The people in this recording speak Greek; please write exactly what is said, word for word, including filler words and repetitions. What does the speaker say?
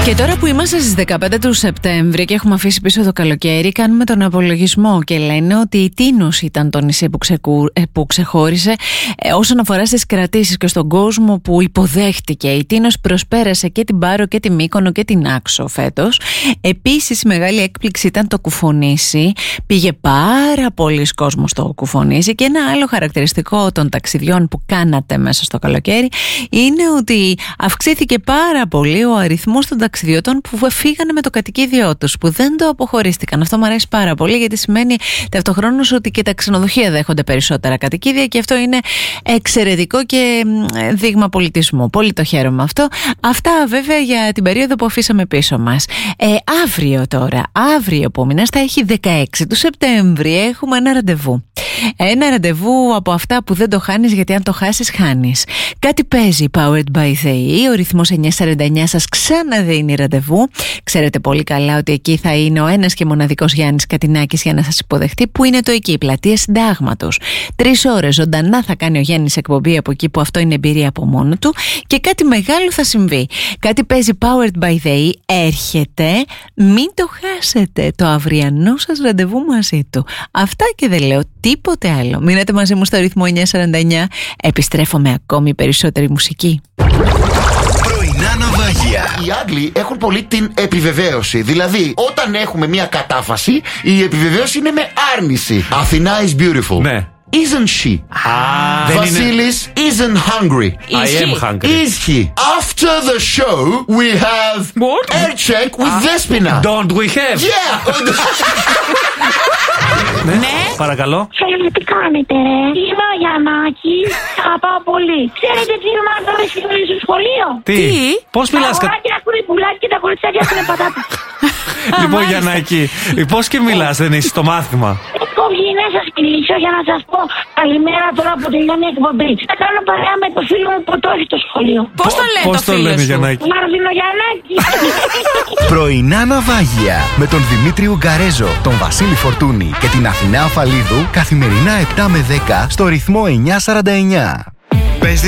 Και τώρα που είμαστε στις δεκαπέντε του Σεπτέμβρη και έχουμε αφήσει πίσω το καλοκαίρι, κάνουμε τον απολογισμό και λένε ότι η Τίνος ήταν το νησί που, ξεκου... που ξεχώρισε ε, όσον αφορά στις κρατήσεις και στον κόσμο που υποδέχτηκε. Η Τίνος προσπέρασε και την Πάρο και τη Μύκονο και την Άξο φέτος. Επίσης η μεγάλη έκπληξη ήταν το Κουφονήσι. Πήγε πάρα πολλοί κόσμος στο Κουφονήσι. Και ένα άλλο χαρακτηριστικό των ταξιδιών που κάνατε μέσα στο καλοκαίρι είναι ότι αυξήθηκε πάρα πολύ ο αριθμός των ταξιδιωτών που φύγανε με το κατοικίδιό τους, που δεν το αποχωρίστηκαν. Αυτό μου αρέσει πάρα πολύ, γιατί σημαίνει ταυτοχρόνως ότι και τα ξενοδοχεία δέχονται περισσότερα κατοικίδια και αυτό είναι εξαιρετικό και δείγμα πολιτισμού. Πολύ το χαίρομαι αυτό. Αυτά βέβαια για την περίοδο που αφήσαμε πίσω μας. Ε, αύριο τώρα, αύριο που μήνας θα έχει δεκαέξι του Σεπτέμβρη, έχουμε ένα ραντεβού. Ένα ραντεβού από αυτά που δεν το χάνεις, γιατί αν το χάσεις χάνεις. Κάτι παίζει Powered by ΔΕΗ. Ο ρυθμός εννιακόσια σαράντα εννιά σας ξαναδίνει ραντεβού. Ξέρετε πολύ καλά ότι εκεί θα είναι ο ένας και μοναδικός Γιάννης Κατινάκης για να σας υποδεχτεί. Που είναι το εκεί, πλατεία Συντάγματος. Τρεις ώρες ζωντανά θα κάνει ο Γιάννης εκπομπή από εκεί, που αυτό είναι εμπειρία από μόνο του. Και κάτι μεγάλο θα συμβεί. Κάτι παίζει Powered by ΔΕΗ. Έρχεται. Μην το χάσετε. Το αυριανό σας ραντεβού μαζί του. Αυτά και δεν λέω τίποτε άλλο. Μείνετε μαζί μου στο ρυθμό εννιακόσια σαράντα εννιά. Επιστρέφω με ακόμη περισσότερη μουσική. Πρωινά ναυάγια. Οι Άγγλοι έχουν πολύ την επιβεβαίωση. Δηλαδή, όταν έχουμε μια κατάφαση, η επιβεβαίωση είναι με άρνηση. Αθηνά is beautiful. Ναι. Isn't she? Ah, Vasilis isn't hungry. I am hungry. Is he? After the show, we have What? air check with Ah, Despina. Don't we have? Yeah. Ναι. Ναι. Παρακαλώ. Ξέρετε τι κάνετε, ρε? Είμαι ο Γιαννάκης. Αγαπάω πολύ. Ξέρετε τι μάθαμε σήμερα στο σχολείο? Τι? Πώς μιλάς? Τα αγοράκια έχουν πουλάκι και τα κοριτσάκια έχουν πατάτα. Λοιπόν, Γιαννάκη, πώς και μιλάς, δεν είσαι στο μάθημα? Έχω βγει να σας κλείσω για να σας πω καλημέρα τώρα που τελειώνει η εκπομπή. Θα κάνω παρέα με το φίλο μου που το έχει το σχολείο. Πώς το λένε Πώς το το φίλο λένε, σου? Γιαννάκη? Μάρδινο Γιαννάκη. Πρωινά ναυάγια με τον Δημήτρη Ουγγαρέζο, τον Βασίλη Φορτούνη και την Αθηνά Αφαλίδου, καθημερινά επτά με δέκα στο ρυθμό εννιακόσια σαράντα εννιά.